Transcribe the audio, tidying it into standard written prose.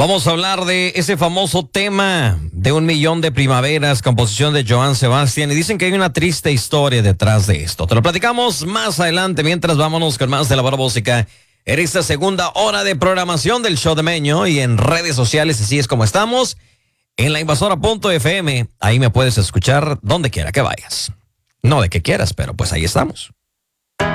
Vamos a hablar de ese famoso tema de 1,000,000 de primaveras, composición de Joan Sebastián, y dicen que hay una triste historia detrás de esto. Te lo platicamos más adelante, mientras vámonos con más de la música en esta segunda hora de programación del Show de Meño y en redes sociales, así es como estamos, en la invasora.fm. Ahí me puedes escuchar donde quiera que vayas. No de que quieras, pero pues ahí estamos.